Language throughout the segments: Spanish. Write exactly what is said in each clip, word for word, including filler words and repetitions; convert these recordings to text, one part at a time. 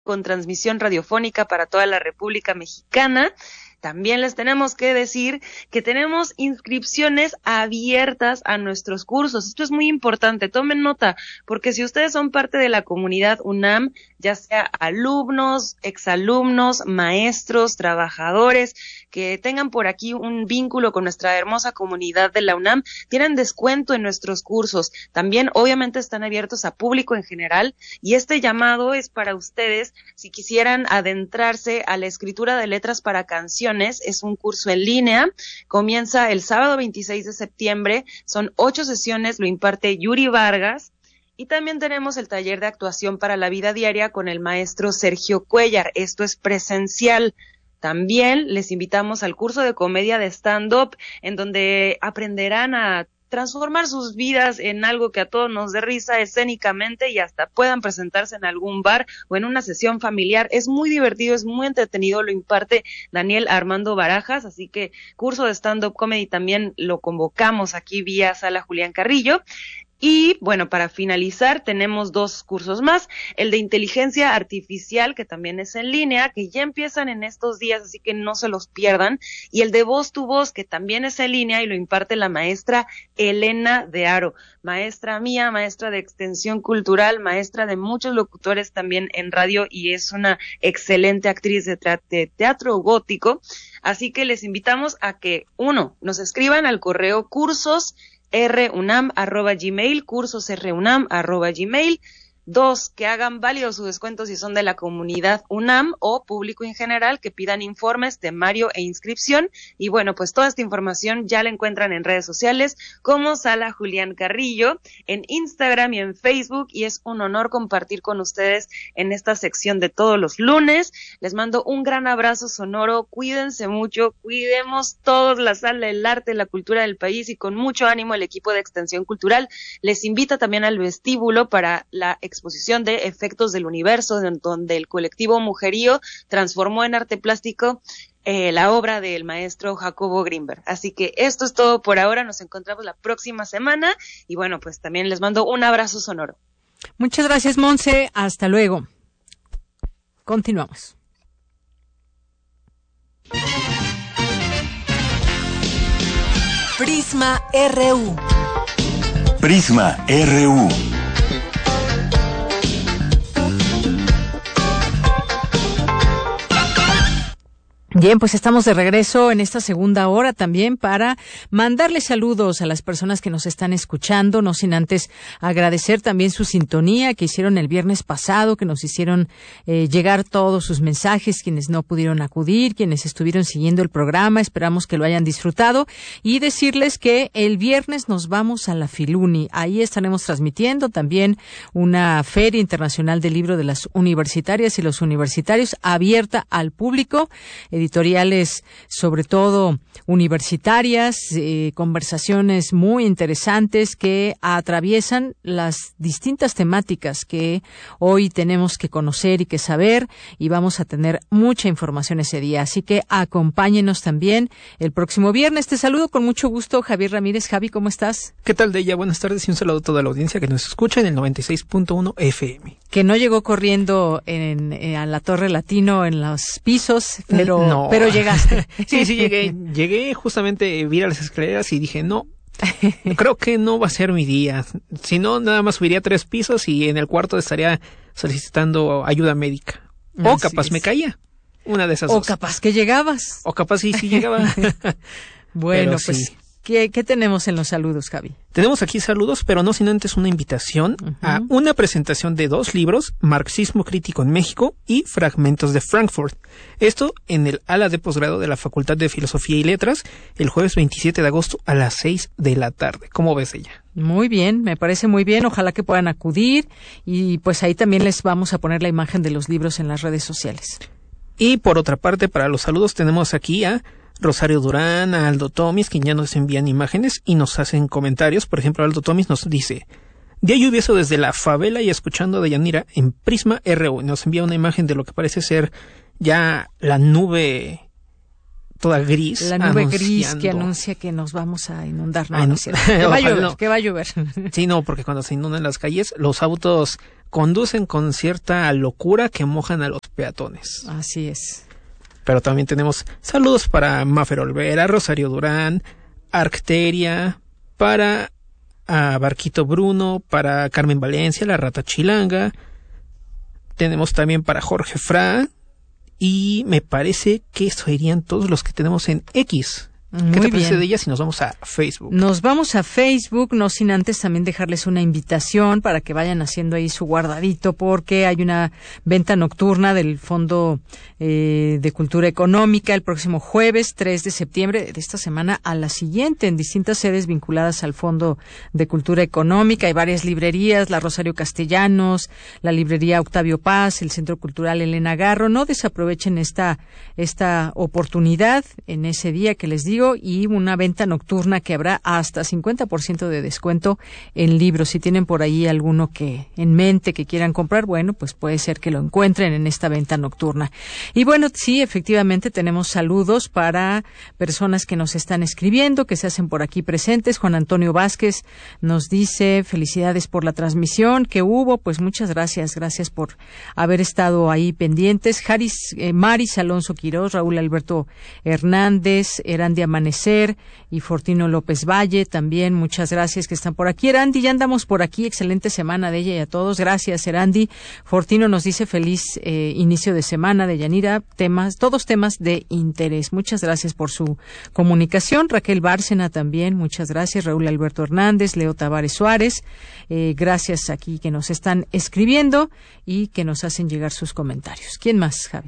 con transmisión radiofónica para toda la República Mexicana. También les tenemos que decir que tenemos inscripciones abiertas a nuestros cursos. Esto es muy importante, tomen nota, porque si ustedes son parte de la comunidad UNAM, ya sea alumnos, exalumnos, maestros, trabajadores, que tengan por aquí un vínculo con nuestra hermosa comunidad de la UNAM, tienen descuento en nuestros cursos. También, obviamente, están abiertos a público en general, y este llamado es para ustedes si quisieran adentrarse a la escritura de letras para canciones. Es un curso en línea, comienza el sábado veintiséis de septiembre, son ocho sesiones, lo imparte Yuri Vargas, y también tenemos el taller de actuación para la vida diaria con el maestro Sergio Cuellar. Esto es presencial. También les invitamos al curso de comedia de stand-up, en donde aprenderán a transformar sus vidas en algo que a todos nos dé risa escénicamente y hasta puedan presentarse en algún bar o en una sesión familiar. Es muy divertido, es muy entretenido, lo imparte Daniel Armando Barajas, así que curso de stand-up comedy también lo convocamos aquí vía Sala Julián Carrillo. Y bueno, para finalizar tenemos dos cursos más, el de inteligencia artificial, que también es en línea, que ya empiezan en estos días, así que no se los pierdan, y el de voz tu voz, que también es en línea y lo imparte la maestra Elena de Aro, maestra mía, maestra de extensión cultural, maestra de muchos locutores también en radio, y es una excelente actriz de, tra- de teatro gótico, así que les invitamos a que, uno, nos escriban al correo cursos runam arroba gmail, cursos runam arroba gmail. Dos, que hagan válido su descuento si son de la comunidad UNAM o público en general, que pidan informes, temario e inscripción. Y bueno, pues toda esta información ya la encuentran en redes sociales como Sala Julián Carrillo, en Instagram y en Facebook, y es un honor compartir con ustedes en esta sección de todos los lunes. Les mando un gran abrazo sonoro, cuídense mucho, cuidemos todos la sala, el arte, la cultura del país, y con mucho ánimo el equipo de Extensión Cultural les invita también al vestíbulo para la exposición de Efectos del Universo, donde el colectivo Mujerío transformó en arte plástico eh, la obra del maestro Jacobo Grinberg. Así que esto es todo por ahora, nos encontramos la próxima semana, y bueno, pues también les mando un abrazo sonoro. Muchas gracias, Monse, hasta luego. Continuamos. Prisma R U. Prisma R U. Bien, pues estamos de regreso en esta segunda hora también para mandarles saludos a las personas que nos están escuchando, no sin antes agradecer también su sintonía que hicieron el viernes pasado, que nos hicieron eh, llegar todos sus mensajes, quienes no pudieron acudir, quienes estuvieron siguiendo el programa, esperamos que lo hayan disfrutado, y decirles que el viernes nos vamos a la Filuni, ahí estaremos transmitiendo también una Feria Internacional del Libro de las Universitarias y los Universitarios, abierta al público, editoriales sobre todo universitarias, eh, conversaciones muy interesantes que atraviesan las distintas temáticas que hoy tenemos que conocer y que saber, y vamos a tener mucha información ese día, así que acompáñenos también el próximo viernes. Te saludo con mucho gusto, Javier Ramírez. Javi, ¿cómo estás? ¿Qué tal, Deya? Buenas tardes y un saludo a toda la audiencia que nos escucha en el noventa y seis punto uno F M. Que no llegó corriendo en, en, a la Torre Latino en los pisos, pero no. pero llegaste. Sí, sí, llegué. Llegué justamente, vi a las escaleras y dije, no, creo que no va a ser mi día. Si no, nada más subiría tres pisos y en el cuarto estaría solicitando ayuda médica. O Así capaz es. me caía. Una de esas o dos. O capaz que llegabas. O capaz sí, sí llegaba. Bueno, pero pues, sí. ¿qué, ¿qué tenemos en los saludos, Javi? Tenemos aquí saludos, pero no sin antes una invitación uh-huh. a una presentación de dos libros, Marxismo Crítico en México y Fragmentos de Frankfurt. Esto en el ala de posgrado de la Facultad de Filosofía y Letras, el jueves veintisiete de agosto a las seis de la tarde. ¿Cómo ves, ella? Muy bien, me parece muy bien. Ojalá que puedan acudir, y pues ahí también les vamos a poner la imagen de los libros en las redes sociales. Y por otra parte, para los saludos tenemos aquí a Rosario Durán, a Aldo Tomis, quien ya nos envían imágenes y nos hacen comentarios. Por ejemplo, Aldo Tomis nos dice: día lluvioso desde la favela y escuchando a Deyanira en Prisma R U. Nos envía una imagen de lo que parece ser ya la nube toda gris. La nube anunciando. gris que anuncia que nos vamos a inundar. No, Ay, no es cierto. Que va a llover, no. que va a llover. Sí, no, porque cuando se inundan las calles, los autos conducen con cierta locura que mojan a los peatones. Así es. Pero también tenemos saludos para Mafer Olvera, Rosario Durán, Arcteria, para a Barquito Bruno, para Carmen Valencia, la Rata Chilanga. Tenemos también para Jorge Fra. Y me parece que eso irían todos los que tenemos en X. Muy ¿Qué te parece bien. de ellas si nos vamos a Facebook? Nos vamos a Facebook, no sin antes también dejarles una invitación para que vayan haciendo ahí su guardadito, porque hay una venta nocturna del Fondo eh, de Cultura Económica el próximo jueves tres de septiembre de esta semana a la siguiente en distintas sedes vinculadas al Fondo de Cultura Económica. Hay varias librerías, la Rosario Castellanos, la librería Octavio Paz, el Centro Cultural Elena Garro. No desaprovechen esta, esta oportunidad en ese día que les digo, y una venta nocturna que habrá hasta cincuenta por ciento de descuento en libros. Si tienen por ahí alguno que en mente que quieran comprar, bueno, pues puede ser que lo encuentren en esta venta nocturna. Y bueno, sí, efectivamente tenemos saludos para personas que nos están escribiendo, que se hacen por aquí presentes. Juan Antonio Vázquez nos dice felicidades por la transmisión que hubo. Pues muchas gracias, gracias por haber estado ahí pendientes. Jaris, eh, Maris Alonso Quirós, Raúl Alberto Hernández, Erandia Amanecer y Fortino López Valle, también muchas gracias que están por aquí. Erandi, ya andamos por aquí, excelente semana de ella y a todos, gracias Erandi. Fortino nos dice feliz eh, inicio de semana de Yanira, temas, todos temas de interés. Muchas gracias por su comunicación. Raquel Bárcena también, muchas gracias. Raúl Alberto Hernández, Leo Tavares Suárez, eh, gracias aquí que nos están escribiendo y que nos hacen llegar sus comentarios. ¿Quién más, Javi?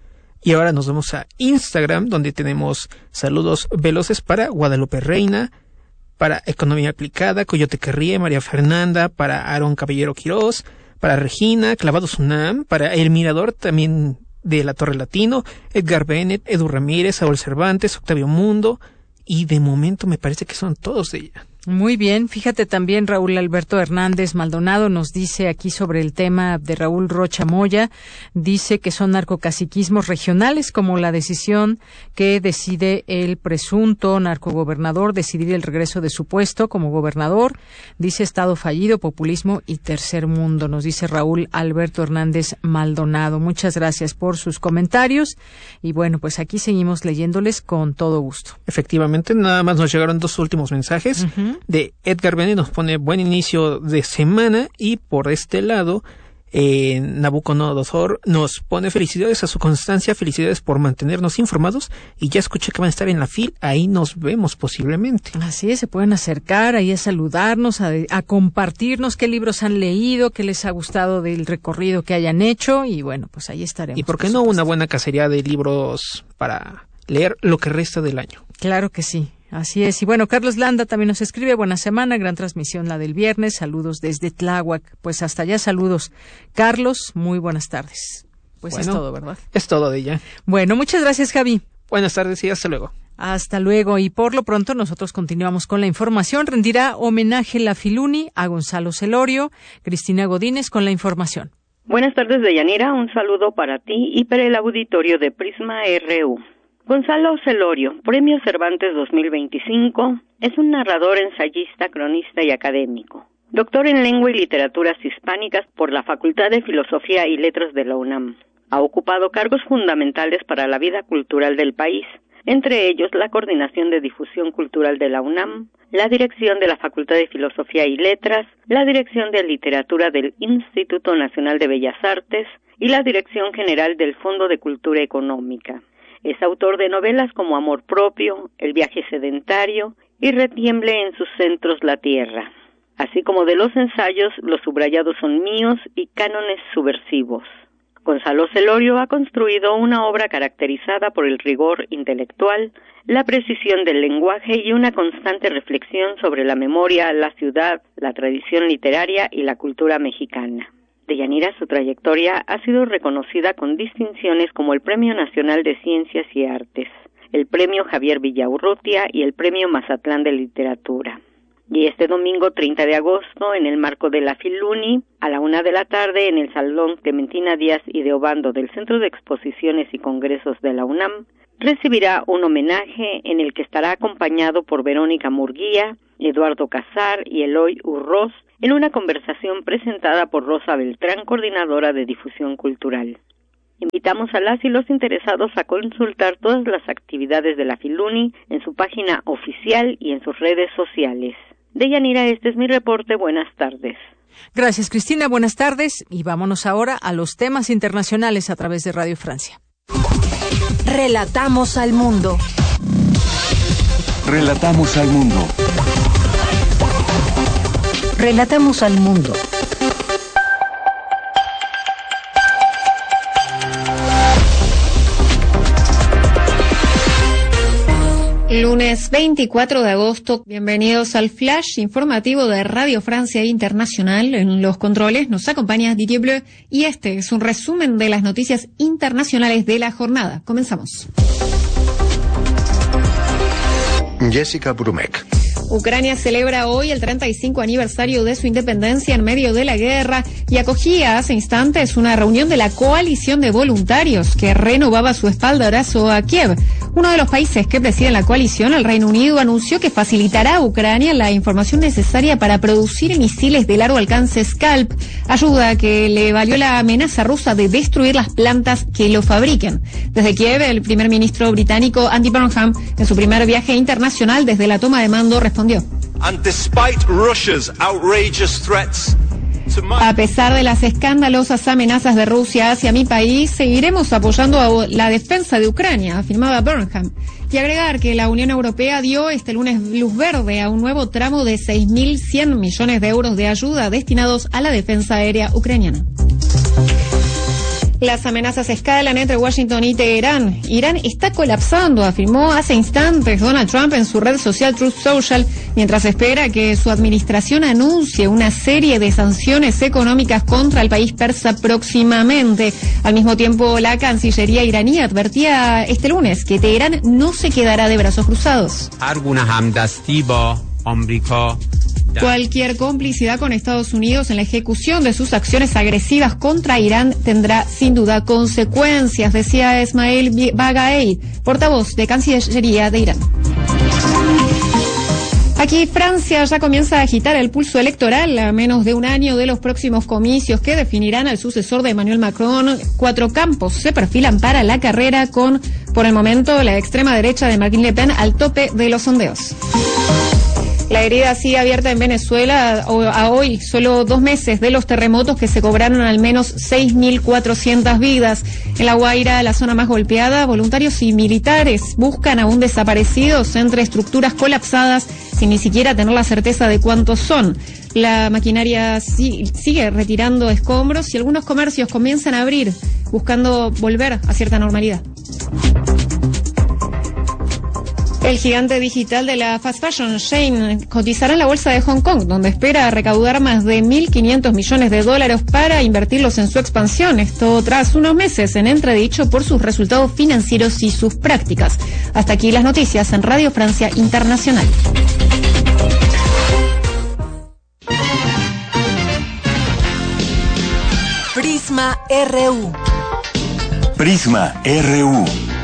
Y ahora nos vamos a Instagram, donde tenemos saludos veloces para Guadalupe Reina, para Economía Aplicada, Coyote que Ríe, María Fernanda, para Aarón Caballero Quirós, para Regina, Clavados UNAM, para El Mirador también de la Torre Latino, Edgar Bennett, Edu Ramírez, Saúl Cervantes, Octavio Mundo, y de momento me parece que son todos de ella. Muy bien, fíjate también Raúl Alberto Hernández Maldonado nos dice aquí sobre el tema de Raúl Rocha Moya, dice que son narcocaciquismos regionales como la decisión que decide el presunto narcogobernador decidir el regreso de su puesto como gobernador, dice Estado fallido, populismo y tercer mundo, nos dice Raúl Alberto Hernández Maldonado. Muchas gracias por sus comentarios y bueno, pues aquí seguimos leyéndoles con todo gusto. Efectivamente, nada más nos llegaron dos últimos mensajes. Uh-huh. De Edgar Bennett nos pone buen inicio de semana y por este lado eh, Nabucodonosor nos pone felicidades a su constancia, felicidades por mantenernos informados y ya escuché que van a estar en la fila, ahí nos vemos posiblemente. Así es, se pueden acercar ahí a saludarnos, a, a compartirnos qué libros han leído, qué les ha gustado del recorrido que hayan hecho y bueno, pues ahí estaremos. Y por qué no una buena cacería de libros para leer lo que resta del año. Claro que sí. Así es. Y bueno, Carlos Landa también nos escribe, buena semana, gran transmisión la del viernes, saludos desde Tláhuac. Pues hasta allá saludos. Carlos, muy buenas tardes. Pues bueno, es todo, ¿verdad? Es todo de ella. Bueno, muchas gracias, Javi. Buenas tardes y hasta luego. Hasta luego. Y por lo pronto nosotros continuamos con la información. Rendirá homenaje la Filuni a Gonzalo Celorio. Cristina Godínez con la información. Buenas tardes, Deyanira. Un saludo para ti y para el auditorio de Prisma R U. Gonzalo Celorio, Premio Cervantes dos mil veinticinco, es un narrador, ensayista, cronista y académico. Doctor en Lengua y Literaturas Hispánicas por la Facultad de Filosofía y Letras de la UNAM. Ha ocupado cargos fundamentales para la vida cultural del país, entre ellos la Coordinación de Difusión Cultural de la UNAM, la Dirección de la Facultad de Filosofía y Letras, la Dirección de Literatura del Instituto Nacional de Bellas Artes y la Dirección General del Fondo de Cultura Económica. Es autor de novelas como Amor Propio, El Viaje Sedentario y Retiemble en sus centros la tierra, así como de los ensayos Los subrayados son míos y Cánones subversivos. Gonzalo Celorio ha construido una obra caracterizada por el rigor intelectual, la precisión del lenguaje y una constante reflexión sobre la memoria, la ciudad, la tradición literaria y la cultura mexicana. Deyanira, su trayectoria ha sido reconocida con distinciones como el Premio Nacional de Ciencias y Artes, el Premio Javier Villaurrutia y el Premio Mazatlán de Literatura. Y este domingo treinta de agosto, en el marco de la Filuni, a la una de la tarde, en el Salón Clementina Díaz y de Obando del Centro de Exposiciones y Congresos de la UNAM, recibirá un homenaje en el que estará acompañado por Verónica Murguía, Eduardo Casar y Eloy Urroz, en una conversación presentada por Rosa Beltrán, coordinadora de difusión cultural. Invitamos a las y los interesados a consultar todas las actividades de la Filuni en su página oficial y en sus redes sociales. Deyanira, este es mi reporte. Buenas tardes. Gracias, Cristina. Buenas tardes. Y vámonos ahora a los temas internacionales a través de Radio Francia. Relatamos al mundo. Relatamos al mundo. Relatamos al mundo. Lunes veinticuatro de agosto, bienvenidos al flash informativo de Radio Francia Internacional. En los controles nos acompaña Didier Bleu y este es un resumen de las noticias internacionales de la jornada. Comenzamos. Jessica Brumek. Ucrania celebra hoy el treinta y cinco aniversario de su independencia en medio de la guerra y acogía hace instantes una reunión de la coalición de voluntarios que renovaba su espaldarazo a Kiev. Uno de los países que presiden la coalición, el Reino Unido, anunció que facilitará a Ucrania la información necesaria para producir misiles de largo alcance Scalp, ayuda que le valió la amenaza rusa de destruir las plantas que lo fabriquen. Desde Kiev, el primer ministro británico Andy Burnham, en su primer viaje internacional desde la toma de mando, respondió: And despite Russia's outrageous threats, a pesar de las escandalosas amenazas de Rusia hacia mi país, seguiremos apoyando a la defensa de Ucrania, afirmaba Burnham. Y agregar que la Unión Europea dio este lunes luz verde a un nuevo tramo de seis mil cien millones de euros de ayuda destinados a la defensa aérea ucraniana. Las amenazas escalan entre Washington y Teherán. Irán está colapsando, afirmó hace instantes Donald Trump en su red social Truth Social, mientras espera que su administración anuncie una serie de sanciones económicas contra el país persa próximamente. Al mismo tiempo, la Cancillería iraní advertía este lunes que Teherán no se quedará de brazos cruzados. Cualquier complicidad con Estados Unidos en la ejecución de sus acciones agresivas contra Irán tendrá sin duda consecuencias, decía Esmail Baghaei, portavoz de Cancillería de Irán. Aquí Francia ya comienza a agitar el pulso electoral a menos de un año de los próximos comicios que definirán al sucesor de Emmanuel Macron. Cuatro campos se perfilan para la carrera con, por el momento, la extrema derecha de Marine Le Pen al tope de los sondeos. La herida sigue abierta en Venezuela a hoy, solo dos meses de los terremotos que se cobraron al menos seis mil cuatrocientas vidas. En La Guaira, la zona más golpeada, voluntarios y militares buscan aún desaparecidos entre estructuras colapsadas sin ni siquiera tener la certeza de cuántos son. La maquinaria si, sigue retirando escombros y algunos comercios comienzan a abrir, buscando volver a cierta normalidad. El gigante digital de la fast fashion, Shein, cotizará en la bolsa de Hong Kong, donde espera recaudar más de mil quinientos millones de dólares para invertirlos en su expansión. Esto tras unos meses en entredicho por sus resultados financieros y sus prácticas. Hasta aquí las noticias en Radio Francia Internacional. Prisma R U. Prisma R U.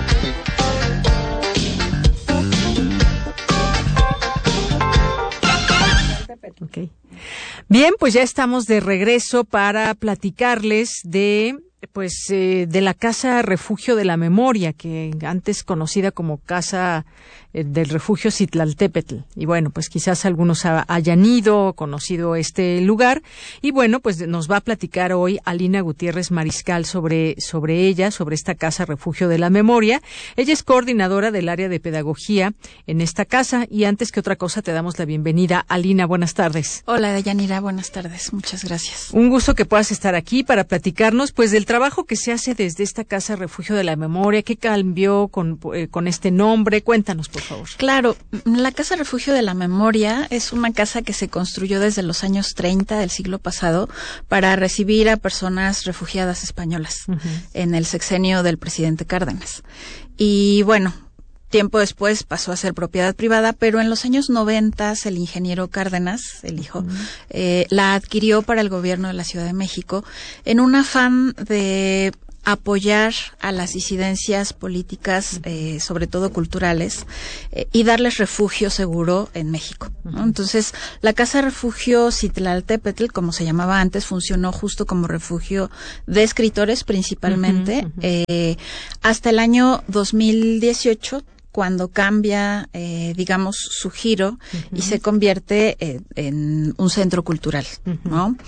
Okay. Bien, pues ya estamos de regreso para platicarles de pues eh, de la Casa Refugio de la Memoria, que antes conocida como Casa eh, del Refugio Citlaltépetl. Y bueno, pues quizás algunos ha, hayan ido, conocido este lugar. Y bueno, pues nos va a platicar hoy Alina Gutiérrez Mariscal sobre, sobre ella, sobre esta Casa Refugio de la Memoria. Ella es coordinadora del área de pedagogía en esta casa. Y antes que otra cosa, te damos la bienvenida. Alina, buenas tardes. Hola, Deyanira, buenas tardes. Muchas gracias. Un gusto que puedas estar aquí para platicarnos, pues, del trabajo que se hace desde esta Casa Refugio de la Memoria. ¿Qué cambió con, eh, con este nombre? Cuéntanos, por favor. Claro, la Casa Refugio de la Memoria es una casa que se construyó desde los años treinta del siglo pasado para recibir a personas refugiadas españolas uh-huh. en el sexenio del presidente Cárdenas. Y bueno, tiempo después pasó a ser propiedad privada, pero en los años noventas el ingeniero Cárdenas, el hijo, uh-huh. eh, la adquirió para el gobierno de la Ciudad de México en un afán de apoyar a las disidencias políticas, eh, sobre todo culturales, eh, y darles refugio seguro en México, ¿no? Entonces, la Casa Refugio Citlaltépetl, como se llamaba antes, funcionó justo como refugio de escritores principalmente, uh-huh, uh-huh. Eh, hasta el año dos mil dieciocho, cuando cambia, eh, digamos, su giro uh-huh. y se convierte eh, en un centro cultural, uh-huh. ¿no?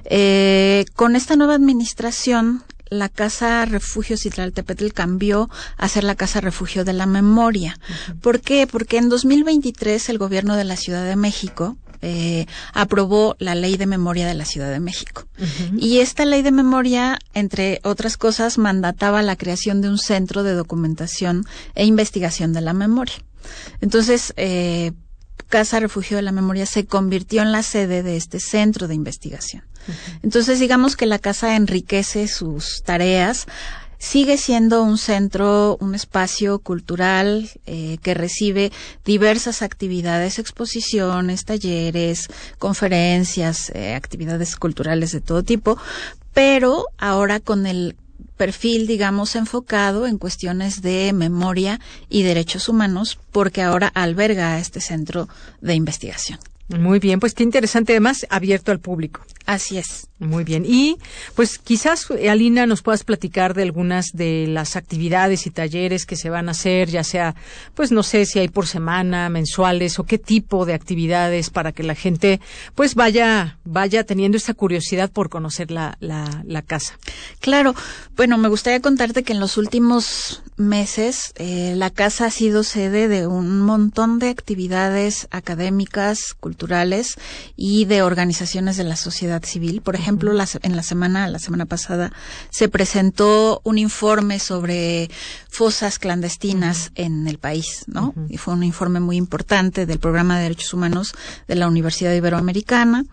Eh, con esta nueva administración, la Casa Refugio Citlaltépetl cambió a ser la Casa Refugio de la Memoria. Uh-huh. ¿Por qué? Porque en dos mil veintitrés el gobierno de la Ciudad de México eh, aprobó la Ley de Memoria de la Ciudad de México. Uh-huh. Y esta Ley de Memoria, entre otras cosas, mandataba la creación de un centro de documentación e investigación de la memoria. Entonces, eh, Casa Refugio de la Memoria se convirtió en la sede de este centro de investigación. Uh-huh. Entonces, digamos que la casa enriquece sus tareas, sigue siendo un centro, un espacio cultural eh, que recibe diversas actividades, exposiciones, talleres, conferencias, eh, actividades culturales de todo tipo, pero ahora con el perfil, digamos, enfocado en cuestiones de memoria y derechos humanos, porque ahora alberga este centro de investigación. Muy bien, pues qué interesante, además abierto al público. Así es. Muy bien. Y pues quizás, Alina, nos puedas platicar de algunas de las actividades y talleres que se van a hacer, ya sea, pues no sé si hay por semana, mensuales, o qué tipo de actividades para que la gente pues vaya vaya teniendo esta curiosidad por conocer la, la, la casa. Claro. Bueno, me gustaría contarte que en los últimos meses eh, la casa ha sido sede de un montón de actividades académicas, culturales y de organizaciones de la sociedad civil. Por ejemplo, uh-huh. la, en la semana, la semana pasada se presentó un informe sobre fosas clandestinas uh-huh. en el país, ¿no? Uh-huh. Y fue un informe muy importante del Programa de Derechos Humanos de la Universidad Iberoamericana.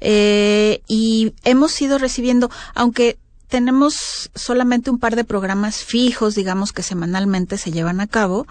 Eh, y hemos ido recibiendo, aunque tenemos solamente un par de programas fijos, digamos, que semanalmente se llevan a cabo.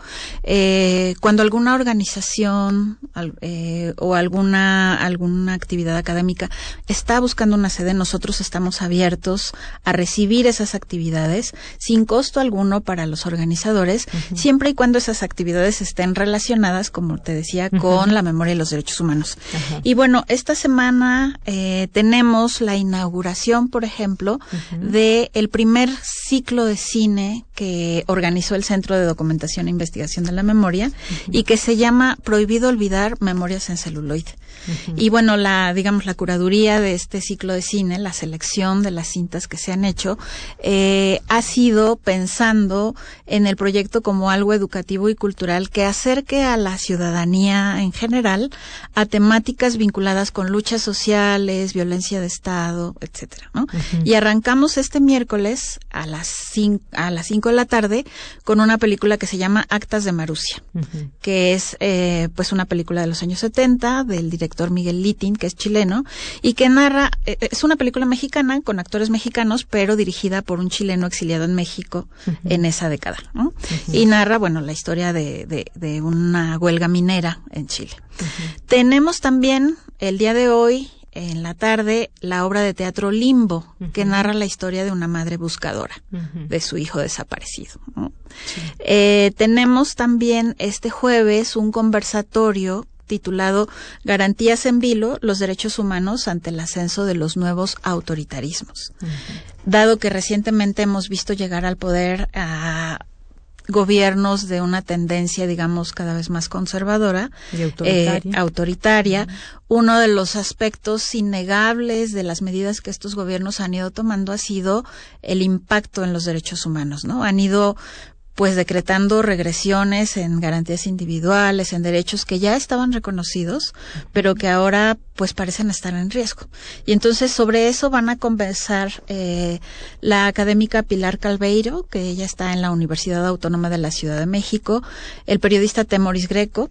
Eh, cuando alguna organización eh, o alguna alguna actividad académica está buscando una sede, nosotros estamos abiertos a recibir esas actividades sin costo alguno para los organizadores, uh-huh. siempre y cuando esas actividades estén relacionadas, como te decía, uh-huh. con la memoria y los derechos humanos. Uh-huh. Y bueno, esta semana eh, tenemos la inauguración, por ejemplo, uh-huh. de el primer ciclo de cine que organizó el Centro de Documentación e Investigación de la Memoria uh-huh. y que se llama Prohibido Olvidar, Memorias en Celuloide. Uh-huh. Y bueno, la, digamos, la curaduría de este ciclo de cine, la selección de las cintas que se han hecho, eh, ha sido pensando en el proyecto como algo educativo y cultural que acerque a la ciudadanía en general a temáticas vinculadas con luchas sociales, violencia de Estado, etcétera, ¿no? Uh-huh. Y arrancamos este miércoles a las cinco, a las cinco de la tarde con una película que se llama Actas de Marusia, uh-huh. que es eh, pues una película de los años setenta del director Miguel Litin, que es chileno, y que narra, eh, es una película mexicana con actores mexicanos, pero dirigida por un chileno exiliado en México uh-huh. en esa década, ¿no? Uh-huh. Y narra, bueno, la historia de, de, de una huelga minera en Chile. Uh-huh. Tenemos también el día de hoy, en la tarde, la obra de teatro Limbo, uh-huh. que narra la historia de una madre buscadora uh-huh. de su hijo desaparecido, ¿no? Sí. Eh, tenemos también este jueves un conversatorio titulado Garantías en vilo, los derechos humanos ante el ascenso de los nuevos autoritarismos. Uh-huh. Dado que recientemente hemos visto llegar al poder a gobiernos de una tendencia, digamos, cada vez más conservadora y autoritaria, eh, autoritaria. Uh-huh. Uno de los aspectos innegables de las medidas que estos gobiernos han ido tomando ha sido el impacto en los derechos humanos, ¿no? Han ido pues decretando regresiones en garantías individuales, en derechos que ya estaban reconocidos, pero que ahora pues parecen estar en riesgo. Y entonces sobre eso van a conversar eh, la académica Pilar Calveiro, que ella está en la Universidad Autónoma de la Ciudad de México, el periodista Temoris Greco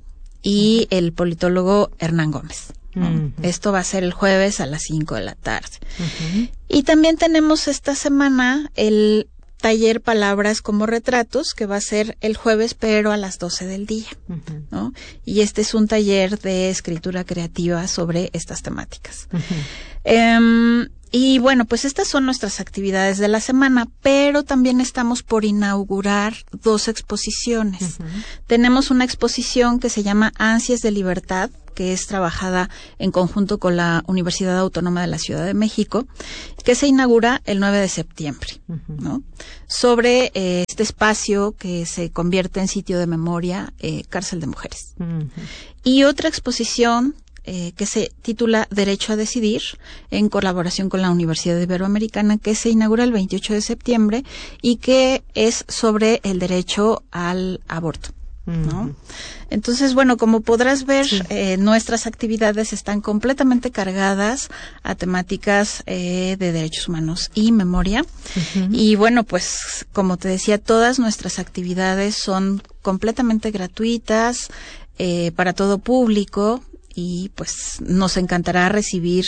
y el politólogo Hernán Gómez. Uh-huh. Esto va a ser el jueves a las cinco de la tarde. Uh-huh. Y también tenemos esta semana el taller Palabras como Retratos, que va a ser el jueves, pero a las doce del día, uh-huh. ¿no? Y este es un taller de escritura creativa sobre estas temáticas. Uh-huh. Um, y bueno, pues estas son nuestras actividades de la semana, pero también estamos por inaugurar dos exposiciones. Uh-huh. Tenemos una exposición que se llama Ansias de Libertad, que es trabajada en conjunto con la Universidad Autónoma de la Ciudad de México, que se inaugura el nueve de septiembre, uh-huh. ¿no? Sobre eh, este espacio que se convierte en sitio de memoria, eh, Cárcel de Mujeres. Uh-huh. Y otra exposición eh, que se titula Derecho a Decidir, en colaboración con la Universidad Iberoamericana, que se inaugura el veintiocho de septiembre y que es sobre el derecho al aborto, ¿no? Uh-huh. Entonces, bueno, como podrás ver, sí. eh, nuestras actividades están completamente cargadas a temáticas eh, de derechos humanos y memoria. Uh-huh. Y bueno, pues, como te decía, todas nuestras actividades son completamente gratuitas eh, para todo público y pues nos encantará recibir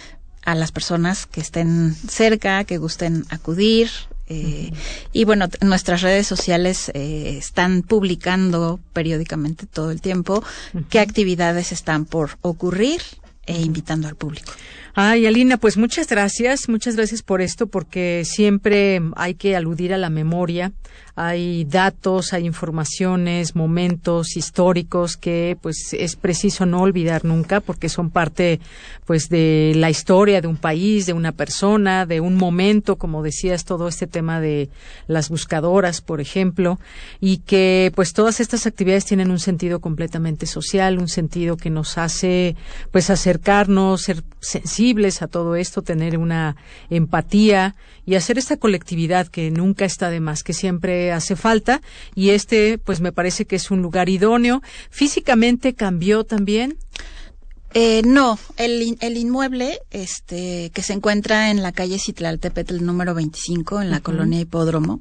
a las personas que estén cerca, que gusten acudir. Eh, uh-huh. Y bueno, t- nuestras redes sociales eh, están publicando periódicamente todo el tiempo uh-huh. qué actividades están por ocurrir e invitando al público. Ay, Alina, pues muchas gracias, muchas gracias por esto, porque siempre hay que aludir a la memoria. Hay datos, hay informaciones, momentos históricos que pues es preciso no olvidar nunca, porque son parte pues de la historia de un país, de una persona, de un momento, como decías, todo este tema de las buscadoras, por ejemplo, y que pues todas estas actividades tienen un sentido completamente social, un sentido que nos hace pues acercarnos, ser sensibles a todo esto, tener una empatía y hacer esta colectividad que nunca está de más, que siempre hace falta, y este pues me parece que es un lugar idóneo. ¿Físicamente cambió también? Eh, no, el, el inmueble este que se encuentra en la calle Citlaltépetl número veinticinco, en la uh-huh. colonia Hipódromo,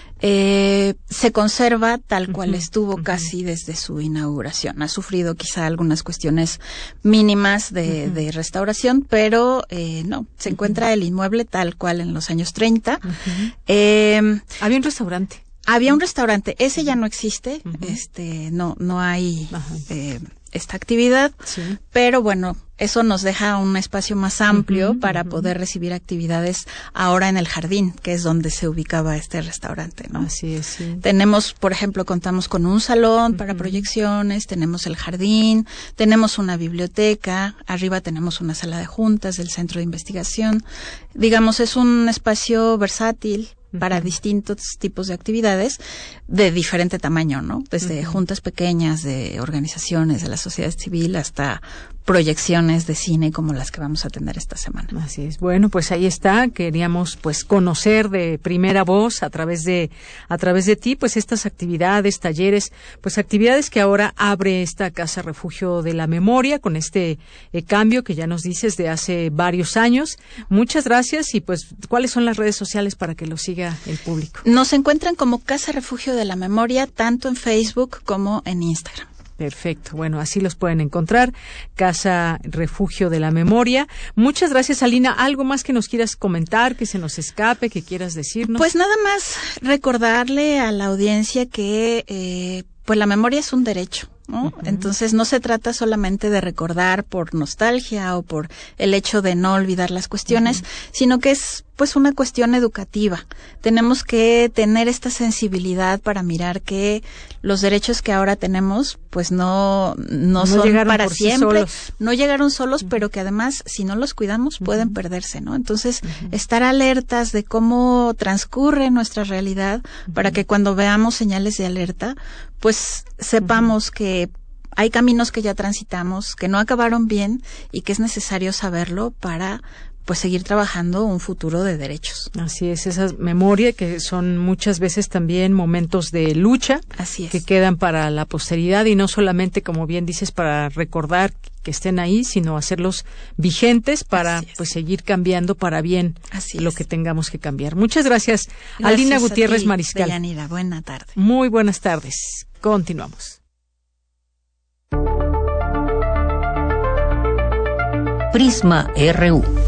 eh, se conserva tal cual uh-huh. estuvo uh-huh. casi desde su inauguración. Ha sufrido quizá algunas cuestiones mínimas de, uh-huh. de restauración, pero eh, no, se uh-huh. encuentra el inmueble tal cual en los años treinta. Uh-huh. Eh, Había un restaurante. Había un restaurante, ese ya no existe, uh-huh. este, no, no hay uh-huh. eh, esta actividad, sí. pero bueno, eso nos deja un espacio más amplio uh-huh, para uh-huh. poder recibir actividades ahora en el jardín, que es donde se ubicaba este restaurante, ¿no? Así es, sí. Tenemos, por ejemplo, contamos con un salón uh-huh. para proyecciones, tenemos el jardín, tenemos una biblioteca, arriba tenemos una sala de juntas del Centro de Investigación. Digamos, es un espacio versátil para uh-huh. distintos tipos de actividades de diferente tamaño, ¿no? Desde uh-huh. juntas pequeñas de organizaciones de la sociedad civil hasta proyecciones de cine como las que vamos a tener esta semana. Así es. Bueno, pues ahí está. Queríamos pues conocer de primera voz a través de a través de ti pues estas actividades, talleres, pues actividades que ahora abre esta Casa Refugio de la Memoria con este eh, cambio que ya nos dices de hace varios años. Muchas gracias y pues ¿cuáles son las redes sociales para que lo siga el público? Nos encuentran como Casa Refugio de la Memoria tanto en Facebook como en Instagram. Perfecto. Bueno, así los pueden encontrar. Casa Refugio de la Memoria. Muchas gracias, Alina. ¿Algo más que nos quieras comentar, que se nos escape, que quieras decirnos? Pues nada más recordarle a la audiencia que eh, pues la memoria es un derecho, ¿no? Uh-huh. Entonces no se trata solamente de recordar por nostalgia o por el hecho de no olvidar las cuestiones, uh-huh. sino que es pues una cuestión educativa. Tenemos que tener esta sensibilidad para mirar que los derechos que ahora tenemos pues no no, no son para siempre, sí no llegaron solos, uh-huh. pero que además si no los cuidamos uh-huh. pueden perderse, ¿no? Entonces, uh-huh. estar alertas de cómo transcurre nuestra realidad uh-huh. para que cuando veamos señales de alerta, pues sepamos uh-huh. que hay caminos que ya transitamos, que no acabaron bien y que es necesario saberlo para pues seguir trabajando un futuro de derechos. Así es, esa memoria que son muchas veces también momentos de lucha. Así es. Que quedan para la posteridad y no solamente, como bien dices, para recordar que estén ahí, sino hacerlos vigentes para pues seguir cambiando para bien Así lo es. que tengamos que cambiar. Muchas gracias, gracias Alina Gutiérrez a ti, Mariscal. Deyanira, buena tarde. Muy buenas tardes. Continuamos. Prisma R U.